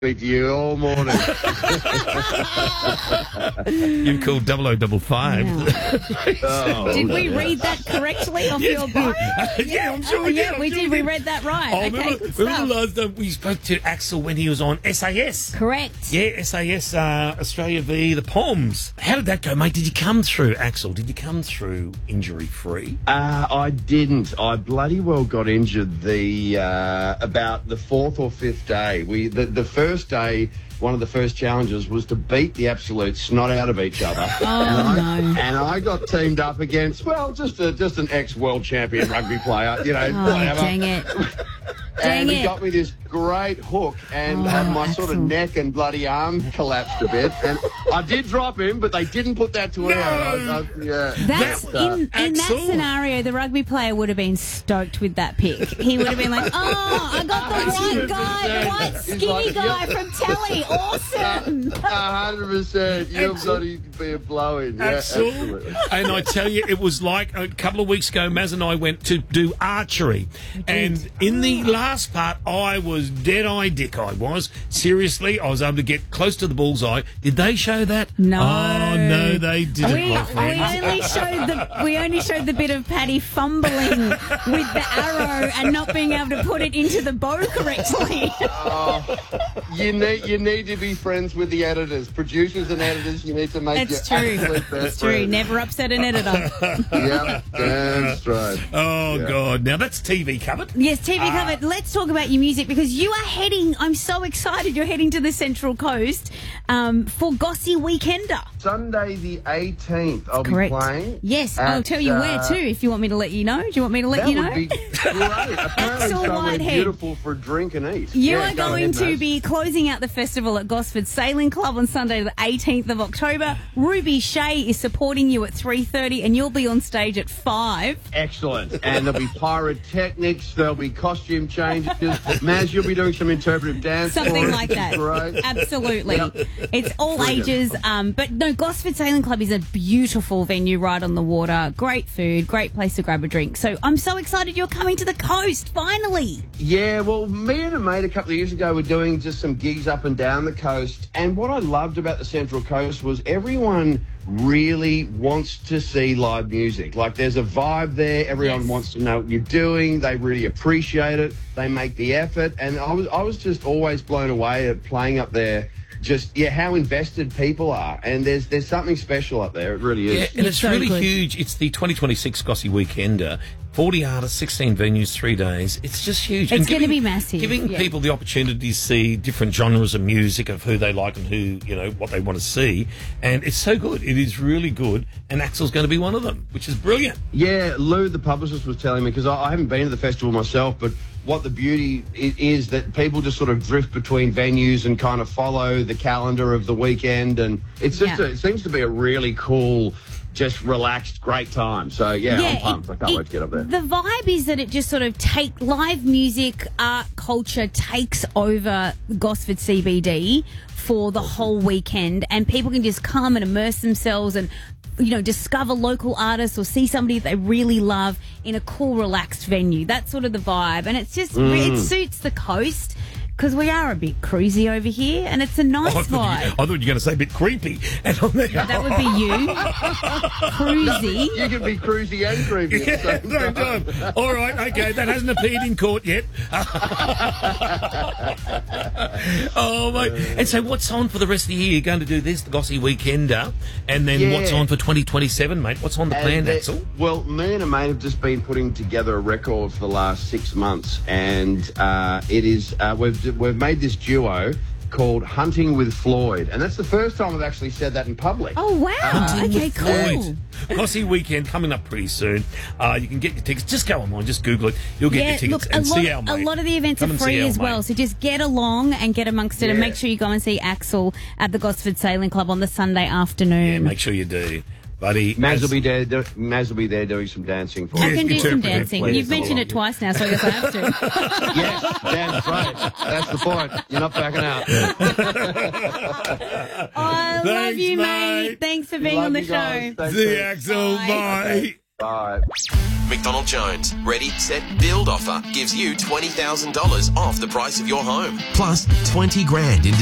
speak to you all morning. You called 0055. Oh, Did we read that correctly off your bio? Yeah, I'm sure we did. We did. We read that right. Oh, Okay, good remember stuff. the last time we spoke to Axel when he was on SAS? Correct. Yeah, SAS Australia v the Poms. How did that go, mate? Did you come through, Axel? Did you come through injury-free? I didn't. I bloody well got injured about the fourth or fifth day. The first day, one of the first challenges was to beat the absolute snot out of each other. And I got teamed up against, well, just an ex-world champion rugby player, whatever. Dang it. And he got me this great hook, and my sort of neck and bloody arm collapsed a bit. And I did drop him, but they didn't put that to air. That's in that Axel. scenario, the rugby player would have been stoked with that pick. He would have been like, "Oh, I got the white guy, the white skinny guy from telly. Awesome!" 100%. You've got to be a blow-in. Yeah, Axel. absolutely. And I tell you, it was like a couple of weeks ago, Maz and I went to do archery. And in the last part, I was dead-eye dick, I was. Seriously, I was able to get close to the bullseye. Did they show that? No. Oh, no, they didn't, my friend. We only showed the bit of Paddy fumbling with the arrow and not being able to put it into the bow correctly. You need to be friends with the editors. Producers and editors, you need to make It's your true. absolute best It's true. friends. Never upset an editor. Yeah, that's right. Oh, God. Now, that's TV covered. Yes, TV covered. Let's talk about your music because you are heading, I'm so excited, you're heading to the Central Coast for Gossy Weekender. Sunday the 18th, I'll Correct. be playing. Yes, I'll tell you where too if you want me to let you know. Do you want me to let That you would know? be great. Apparently Axel somewhere Whitehead. beautiful for drink and eat. You Yeah, are go going ahead, to Maz. be closing out the festival at Gosford Sailing Club on Sunday the 18th of October. Ruby Shea is supporting you at 3:30 and you'll be on stage at 5. Excellent. And there'll be pyrotechnics, there'll be costume changes. Maz, you'll be doing some interpretive dance. Something for us. like that. Great. Absolutely. Yep. It's all Brilliant. ages. But no, Gosford Sailing Club is a beautiful venue right on the water. Great food, great place to grab a drink. So I'm so excited you're coming to the coast, finally. Yeah, well, me and a mate a couple of years ago were doing just some gigs up and down the coast. And what I loved about the Central Coast was everyone really wants to see live music. Like, there's a vibe there. Everyone Yes. wants to know what you're doing. They really appreciate it. They make the effort. And I was just always blown away at playing up there. Just, how invested people are. And there's something special up there. It really is. Yeah, and it's so really good. huge. It's the 2026 Gossy Weekender. 40 artists, 16 venues, 3 days. It's just huge. It's And going to be massive. Giving Yeah. people the opportunity to see different genres of music, of who they like and who, what they want to see. And it's so good. It is really good. And Axel's going to be one of them, which is brilliant. Yeah, Lou, the publicist, was telling me, because I haven't been to the festival myself, but what the beauty is that people just sort of drift between venues and kind of follow the calendar of the weekend. And it's just it seems to be a really cool, just relaxed, great time. So, I'm pumped. I can't wait to get up there. The vibe is that it just sort of live music, art, culture takes over Gosford CBD for the whole weekend, and people can just come and immerse themselves and discover local artists or see somebody they really love in a cool, relaxed venue. That's sort of the vibe, and it's just it suits the coast. Because we are a bit cruisy over here, and it's a nice vibe. I thought you were going to say a bit creepy. And That would be you. Cruisy. You can be cruisy and creepy at the same time. All right, okay, that hasn't appeared in court yet. Oh, mate. And so what's on for the rest of the year? You're going to do this, the Gossy Weekender, and then what's on for 2027, mate? What's on the plan, Axel? Well, me and a mate have just been putting together a record for the last 6 months, and it is we've made this duo called Hunting with Floyd, and that's the first time I've actually said that in public. Oh, wow. Okay, cool. Floyd. Gossy Weekend coming up pretty soon. You can get your tickets. Just go online, just Google it. You'll get your tickets and see our mate. A lot of the events Come are and see free our as well, mate. so just get along and get amongst it and make sure you go and see Axel at the Gosford Sailing Club on the Sunday afternoon. Yeah, make sure you do. Buddy, Maz will be there. Maz will be there doing some dancing for I us. can do some interpretive, dancing. please. You've mentioned it twice now, so I guess I have to. Yes, that's right. That's the point. You're not backing out. I love Thanks, you, mate. mate. Thanks for being Love on the you guys. show. Thanks, See you, mate. Axel. Bye. Bye. Bye. McDonald Jones Ready, Set, Build offer gives you $20,000 off the price of your home. Plus 20 grand in